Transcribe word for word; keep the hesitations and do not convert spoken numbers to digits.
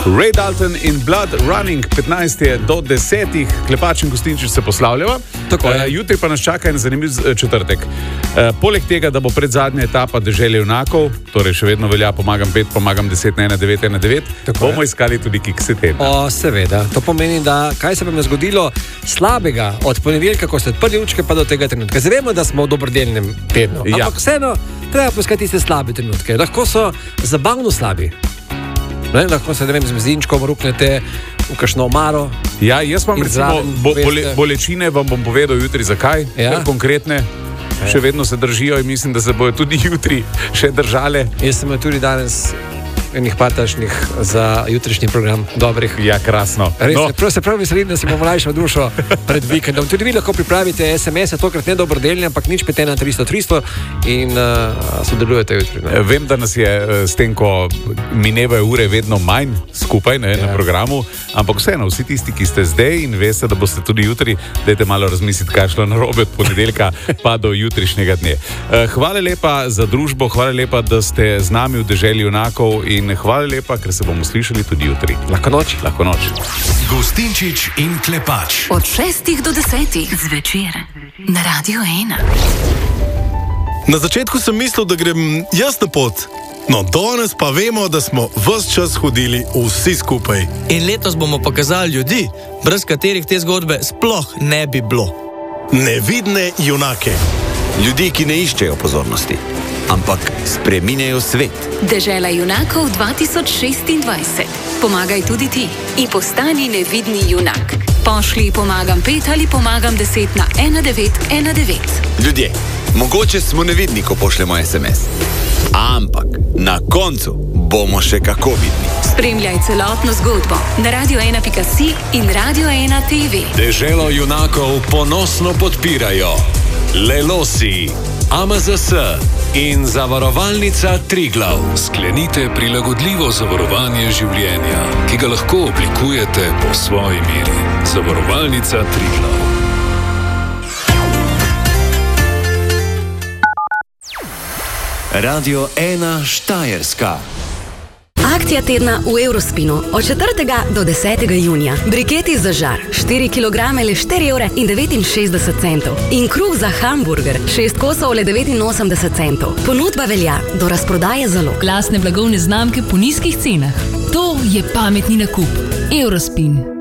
Ray Dalton in Blood Running, petnajst je do desetih, Klepač in Gostinčič se poslavljava. Tako je. Uh, jutri pa nas čaka en zanimiv četrtek. Uh, poleg tega, da bo predzadnja etapa Dežele junakov, torej še vedno velja pomagam pet, pomagam deset na ena devet ena devet, bomo je. iskali tudi kikse tedna. O, seveda. To pomeni, da kaj se vam je zgodilo slabega od ponedeljka, ko ste odprli učke, pa do tega trenutka. Zdaj vemo, da smo v dobrodelnem tednu. Ja. Ampak vseeno, treba poiskati tiste slabe trenutke. Lahko so zabavno slabi. Ne? Lahko se, ne vem, z mezinčkom ruknete v kakšno omaro. Ja, jaz imam In recimo zraven bo, poveste- bole, bolečine, vam bom povedal jutri zakaj, Ja. ker konkretne. Še vedno se držijo in mislim, da se bojo tudi jutri še držale. Jaz sem imel tudi danes enih patašnih za jutrišnji program, dobrih. Ja, krasno. Res, No. no. Se pravi, veselim, da si bomo lajšali dušo pred vikendom. Tudi vi lahko pripravite es em es-e, tokrat ne dobrodelni, ampak nič pet ena tristo tristo in uh, sodelujete jutri. Ne? Vem, da nas je eh, s tem, ko minevajo ure, vedno manj skupaj ne, Ja. na programu, ampak vseeno, vsi tisti, ki ste zdaj in veste, da boste tudi jutri, dajte malo razmisliti, kaj je šlo narobe od ponedeljka pa do jutrišnjega dne. Eh, Hvala lepa za družbo, hvala lepa, da ste z nami v Deželi junakov in hvala lepa, ker se bomo slišali tudi jutri. Lahko noč. Lahko noč. Gostinčič in Klepač. Od šestih do desetih zvečer na Radio ena. Na začetku sem mislil, da grem jaz na pot. No, danes pa vemo, da smo ves čas hodili vsi skupaj. In letos bomo pokazali ljudi, brez katerih te zgodbe sploh ne bi bilo. Nevidne junake. Ljudi, ki ne iščejo pozornosti, ampak spreminjajo svet. Dežela junakov dva tisoč šestindvajset. Pomagaj tudi ti in postani nevidni junak. Pošlji pomagam pet ali pomagam deset na ena devet ena devet. Ljudje, mogoče smo nevidni, ko pošljemo es em es. Ampak na koncu bomo še kako vidni. Spremljaj celotno zgodbo na radio ena pika si in Radio ena te ve. Deželo junakov ponosno podpirajo Lelosi, A M Z S in Zavarovalnica Triglav. Sklenite prilagodljivo zavarovanje življenja, ki ga lahko oblikujete po svoji meri. Zavarovalnica Triglav. Radio ena Štajerska. Akcija tedna v Eurospinu od četrtega do desetega junija. Briketi za žar, štiri kilograme le štiri evre in devetinšestdeset centov. In kruh za hamburger, šest kosov le devetinosemdeset centov. Ponudba velja do razprodaje zalog. Glasne blagovne znamke po nizkih cenah. To je pametni nakup. Eurospin.